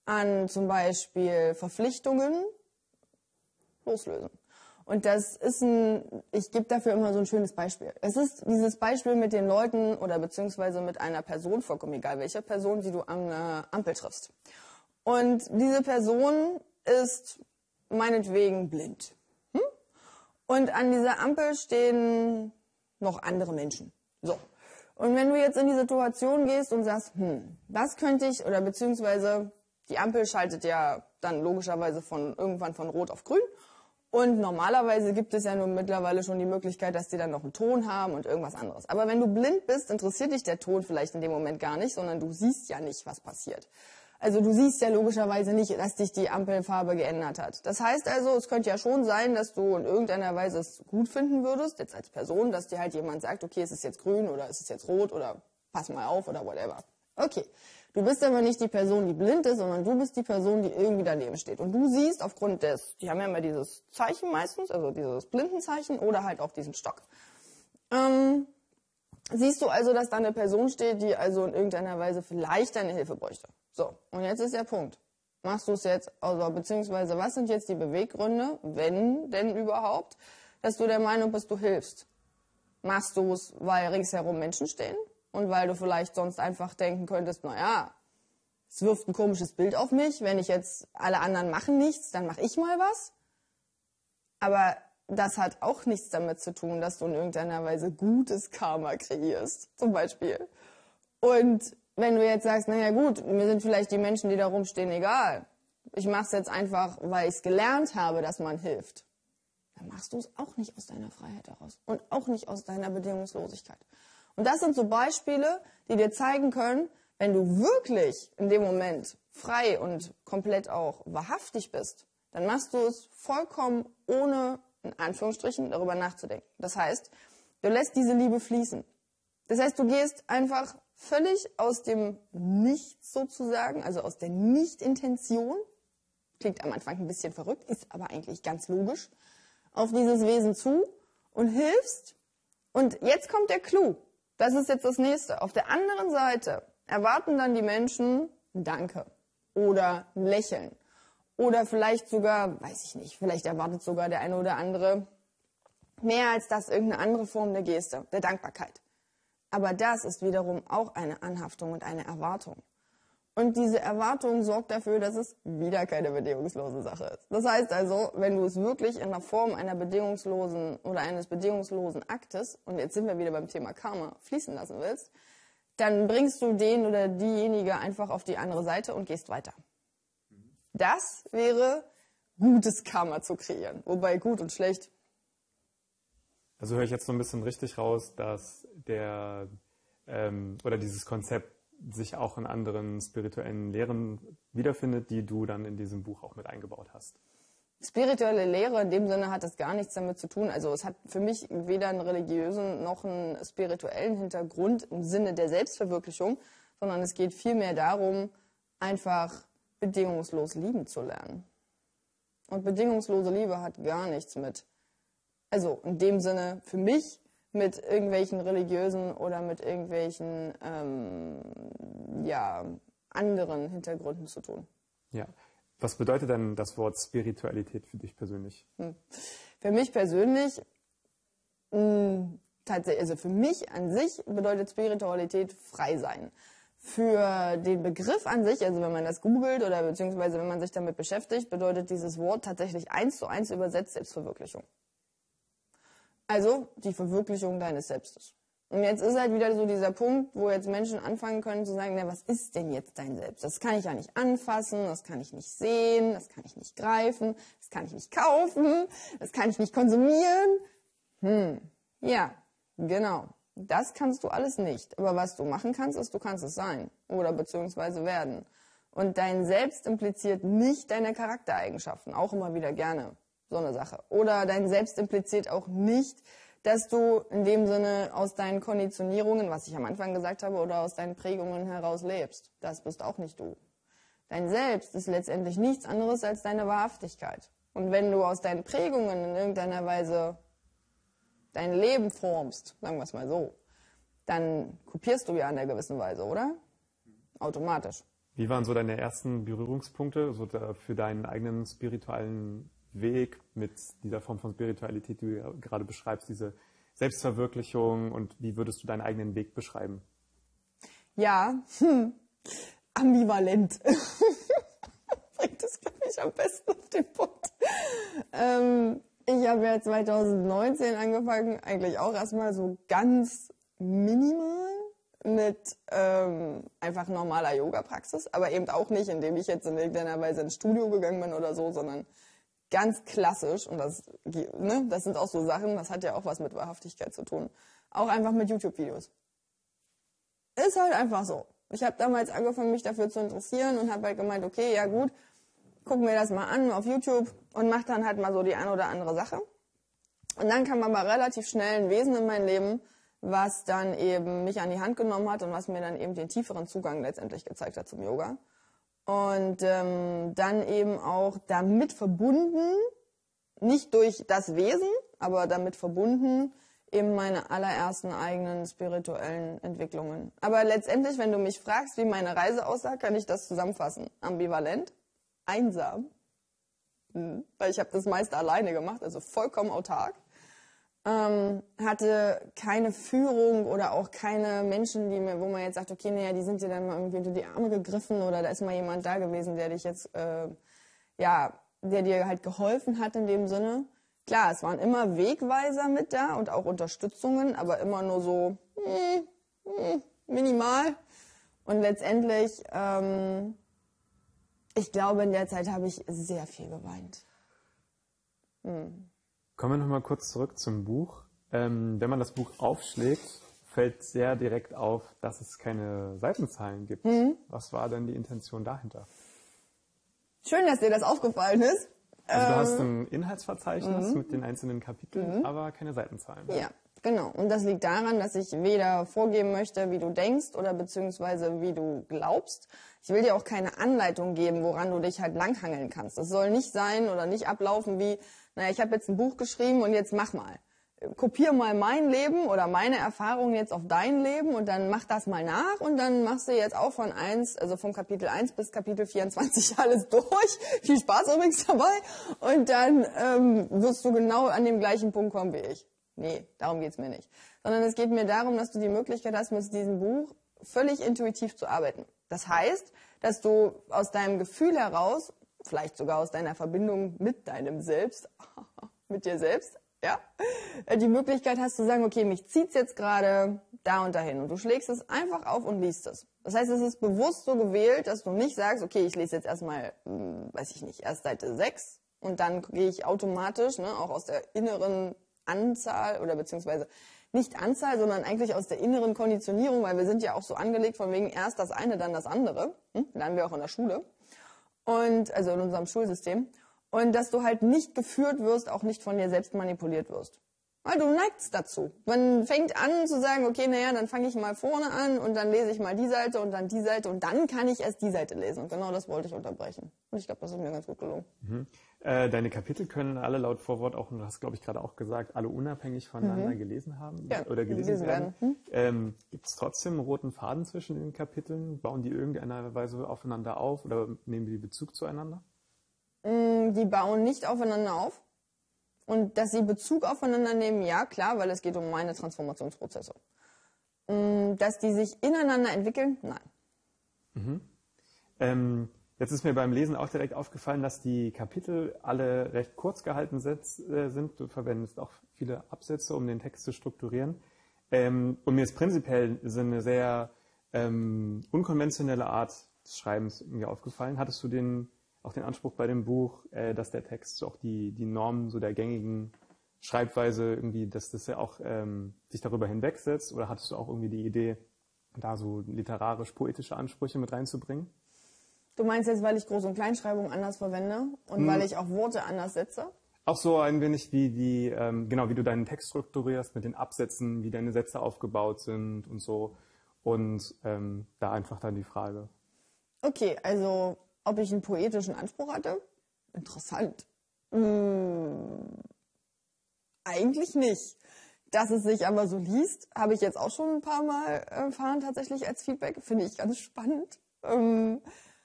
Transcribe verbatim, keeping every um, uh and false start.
an zum Beispiel Verpflichtungen loslösen. Und das ist ein, ich gebe dafür immer so ein schönes Beispiel. Es ist dieses Beispiel mit den Leuten oder beziehungsweise mit einer Person, vollkommen egal welcher Person, die du an einer Ampel triffst. Und diese Person ist meinetwegen blind. Hm? Und an dieser Ampel stehen noch andere Menschen. So. Und wenn du jetzt in die Situation gehst und sagst, hm, was könnte ich, oder beziehungsweise die Ampel schaltet ja dann logischerweise von irgendwann von Rot auf Grün. Und normalerweise gibt es ja nun mittlerweile schon die Möglichkeit, dass die dann noch einen Ton haben und irgendwas anderes. Aber wenn du blind bist, interessiert dich der Ton vielleicht in dem Moment gar nicht, sondern du siehst ja nicht, was passiert. Also du siehst ja logischerweise nicht, dass dich die Ampelfarbe geändert hat. Das heißt also, es könnte ja schon sein, dass du in irgendeiner Weise es gut finden würdest, jetzt als Person, dass dir halt jemand sagt, okay, es ist jetzt grün oder es ist jetzt rot oder pass mal auf oder whatever. Okay, du bist aber nicht die Person, die blind ist, sondern du bist die Person, die irgendwie daneben steht. Und du siehst aufgrund des, die haben ja immer dieses Zeichen meistens, also dieses Blindenzeichen oder halt auch diesen Stock. Ähm, siehst du also, dass da eine Person steht, die also in irgendeiner Weise vielleicht deine Hilfe bräuchte. So, und jetzt ist der Punkt. Machst du es jetzt, also beziehungsweise was sind jetzt die Beweggründe, wenn denn überhaupt, dass du der Meinung bist, du hilfst? Machst du es, weil ringsherum Menschen stehen und weil du vielleicht sonst einfach denken könntest, naja, es wirft ein komisches Bild auf mich, wenn ich jetzt, alle anderen machen nichts, dann mache ich mal was. Aber das hat auch nichts damit zu tun, dass du in irgendeiner Weise gutes Karma kreierst, zum Beispiel. Und wenn du jetzt sagst, naja gut, mir sind vielleicht die Menschen, die da rumstehen, egal. Ich mache es jetzt einfach, weil ich es gelernt habe, dass man hilft. Dann machst du es auch nicht aus deiner Freiheit heraus und auch nicht aus deiner Bedingungslosigkeit. Und das sind so Beispiele, die dir zeigen können, wenn du wirklich in dem Moment frei und komplett auch wahrhaftig bist, dann machst du es vollkommen ohne, in Anführungsstrichen, darüber nachzudenken. Das heißt, du lässt diese Liebe fließen. Das heißt, du gehst einfach völlig aus dem Nichts sozusagen, also aus der Nicht-Intention, klingt am Anfang ein bisschen verrückt, ist aber eigentlich ganz logisch, auf dieses Wesen zu und hilfst. Und jetzt kommt der Clou. Das ist jetzt das Nächste. Auf der anderen Seite erwarten dann die Menschen ein Danke oder ein Lächeln oder vielleicht sogar, weiß ich nicht, vielleicht erwartet sogar der eine oder andere mehr als das irgendeine andere Form der Geste, der Dankbarkeit. Aber das ist wiederum auch eine Anhaftung und eine Erwartung. Und diese Erwartung sorgt dafür, dass es wieder keine bedingungslose Sache ist. Das heißt also, wenn du es wirklich in der Form einer bedingungslosen oder eines bedingungslosen Aktes, und jetzt sind wir wieder beim Thema Karma, fließen lassen willst, dann bringst du den oder diejenige einfach auf die andere Seite und gehst weiter. Das wäre gutes Karma zu kreieren. Wobei gut und schlecht. Also höre ich jetzt so ein bisschen richtig raus, dass der ähm, oder dieses Konzept sich auch in anderen spirituellen Lehren wiederfindet, die du dann in diesem Buch auch mit eingebaut hast. Spirituelle Lehre in dem Sinne hat das gar nichts damit zu tun. Also es hat für mich weder einen religiösen noch einen spirituellen Hintergrund im Sinne der Selbstverwirklichung, sondern es geht vielmehr darum, einfach bedingungslos lieben zu lernen. Und bedingungslose Liebe hat gar nichts mit, also in dem Sinne für mich, mit irgendwelchen religiösen oder mit irgendwelchen ähm, ja, anderen Hintergründen zu tun. Ja. Was bedeutet denn das Wort Spiritualität für dich persönlich? Hm. Für mich persönlich, mh, tatsächlich, also für mich an sich bedeutet Spiritualität frei sein. Für den Begriff an sich, also wenn man das googelt oder beziehungsweise wenn man sich damit beschäftigt, bedeutet dieses Wort tatsächlich eins zu eins übersetzt Selbstverwirklichung. Also die Verwirklichung deines Selbstes. Und jetzt ist halt wieder so dieser Punkt, wo jetzt Menschen anfangen können zu sagen, na, was ist denn jetzt dein Selbst? Das kann ich ja nicht anfassen, das kann ich nicht sehen, das kann ich nicht greifen, das kann ich nicht kaufen, das kann ich nicht konsumieren. Hm, ja, genau. Das kannst du alles nicht. Aber was du machen kannst, ist, du kannst es sein oder beziehungsweise werden. Und dein Selbst impliziert nicht deine Charaktereigenschaften, auch immer wieder gerne. So eine Sache. Oder dein Selbst impliziert auch nicht, dass du in dem Sinne aus deinen Konditionierungen, was ich am Anfang gesagt habe, oder aus deinen Prägungen heraus lebst. Das bist auch nicht du. Dein Selbst ist letztendlich nichts anderes als deine Wahrhaftigkeit. Und wenn du aus deinen Prägungen in irgendeiner Weise dein Leben formst, sagen wir es mal so, dann kopierst du ja in einer gewissen Weise, oder? Automatisch. Wie waren so deine ersten Berührungspunkte so da für deinen eigenen spirituellen Weg mit dieser Form von Spiritualität, die du ja gerade beschreibst, diese Selbstverwirklichung, und wie würdest du deinen eigenen Weg beschreiben? Ja, hm, ambivalent. Bringt das, glaube ich, am besten auf den Punkt. Ähm, ich habe ja zwanzig neunzehn angefangen, eigentlich auch erstmal so ganz minimal mit ähm, einfach normaler Yoga-Praxis, aber eben auch nicht, indem ich jetzt in irgendeiner Weise ins Studio gegangen bin oder so, sondern ganz klassisch, und das, ne, das sind auch so Sachen, das hat ja auch was mit Wahrhaftigkeit zu tun, auch einfach mit YouTube-Videos. Ist halt einfach so. Ich habe damals angefangen, mich dafür zu interessieren und habe halt gemeint, okay, ja gut, guck mir das mal an auf YouTube und mach dann halt mal so die eine oder andere Sache. Und dann kam aber relativ schnell ein Wesen in mein Leben, was dann eben mich an die Hand genommen hat und was mir dann eben den tieferen Zugang letztendlich gezeigt hat zum Yoga. Und ähm, dann eben auch damit verbunden, nicht durch das Wesen, aber damit verbunden, eben meine allerersten eigenen spirituellen Entwicklungen. Aber letztendlich, wenn du mich fragst, wie meine Reise aussah, kann ich das zusammenfassen. Ambivalent, einsam, hm, weil ich habe das meiste alleine gemacht, also vollkommen autark. Ähm, hatte keine Führung oder auch keine Menschen, die mir, wo man jetzt sagt, okay, naja, die sind dir dann mal irgendwie unter die Arme gegriffen oder da ist mal jemand da gewesen, der dich jetzt, äh, ja, der dir halt geholfen hat in dem Sinne. Klar, es waren immer Wegweiser mit da und auch Unterstützungen, aber immer nur so hm, hm, minimal. Und letztendlich, ähm, ich glaube, in der Zeit habe ich sehr viel geweint. Hm. Kommen wir nochmal kurz zurück zum Buch. Ähm, wenn man das Buch aufschlägt, fällt sehr direkt auf, dass es keine Seitenzahlen gibt. Mhm. Was war denn die Intention dahinter? Schön, dass dir das aufgefallen ist. Also du hast ein Inhaltsverzeichnis mhm. mit den einzelnen Kapiteln, mhm. aber keine Seitenzahlen. Ja, genau. Und das liegt daran, dass ich weder vorgeben möchte, wie du denkst oder beziehungsweise wie du glaubst. Ich will dir auch keine Anleitung geben, woran du dich halt langhangeln kannst. Es soll nicht sein oder nicht ablaufen wie, naja, ich habe jetzt ein Buch geschrieben und jetzt mach mal. Kopier mal mein Leben oder meine Erfahrungen jetzt auf dein Leben und dann mach das mal nach und dann machst du jetzt auch von eins, also vom Kapitel eins bis Kapitel vierundzwanzig alles durch. Viel Spaß übrigens dabei. Und dann ähm, wirst du genau an dem gleichen Punkt kommen wie ich. Nee, darum geht's mir nicht. Sondern es geht mir darum, dass du die Möglichkeit hast, mit diesem Buch völlig intuitiv zu arbeiten. Das heißt, dass du aus deinem Gefühl heraus, vielleicht sogar aus deiner Verbindung mit deinem Selbst, mit dir selbst, ja, die Möglichkeit hast zu sagen, okay, mich zieht's jetzt gerade da und dahin. Und du schlägst es einfach auf und liest es. Das heißt, es ist bewusst so gewählt, dass du nicht sagst, okay, ich lese jetzt erstmal, weiß ich nicht, erst Seite sechs und dann gehe ich automatisch, ne, auch aus der inneren Anzahl oder beziehungsweise nicht Anzahl, sondern eigentlich aus der inneren Konditionierung, weil wir sind ja auch so angelegt von wegen erst das eine, dann das andere. Hm? Lernen wir auch in der Schule. Und, also in unserem Schulsystem. Und dass du halt nicht geführt wirst, auch nicht von dir selbst manipuliert wirst. Weil du neigst dazu. Man fängt an zu sagen, okay, naja, dann fange ich mal vorne an und dann lese ich mal die Seite und dann die Seite und dann kann ich erst die Seite lesen. Und genau das wollte ich unterbrechen. Und ich glaube, das ist mir ganz gut gelungen. Mhm. Äh, deine Kapitel können alle laut Vorwort auch, und du hast, glaube ich, gerade auch gesagt, alle unabhängig voneinander mhm. gelesen haben ja, oder gelesen, gelesen werden. werden. Hm? Ähm, gibt es trotzdem einen roten Faden zwischen den Kapiteln? Bauen die irgendeiner Weise aufeinander auf oder nehmen die Bezug zueinander? Die bauen nicht aufeinander auf. Und dass sie Bezug aufeinander nehmen, ja, klar, weil es geht um meine Transformationsprozesse. Dass die sich ineinander entwickeln, nein. Mhm. Ähm, jetzt ist mir beim Lesen auch direkt aufgefallen, dass die Kapitel alle recht kurz gehalten sind. Du verwendest auch viele Absätze, um den Text zu strukturieren. Ähm, und mir ist prinzipiell so eine sehr ähm, unkonventionelle Art des Schreibens irgendwie aufgefallen. Hattest du den auch den Anspruch bei dem Buch, äh, dass der Text auch die, die Normen so der gängigen Schreibweise irgendwie, dass das ja auch ähm, sich darüber hinwegsetzt? Oder hattest du auch irgendwie die Idee, da so literarisch-poetische Ansprüche mit reinzubringen? Du meinst jetzt, weil ich Groß- und Kleinschreibung anders verwende und hm. weil ich auch Worte anders setze? Auch so ein wenig wie die, ähm, genau, wie du deinen Text strukturierst mit den Absätzen, wie deine Sätze aufgebaut sind und so. Und ähm, da einfach dann die Frage. Okay, also ob ich einen poetischen Anspruch hatte? Interessant. Hm, eigentlich nicht. Dass es sich aber so liest, habe ich jetzt auch schon ein paar Mal erfahren, tatsächlich als Feedback. Finde ich ganz spannend. ähm,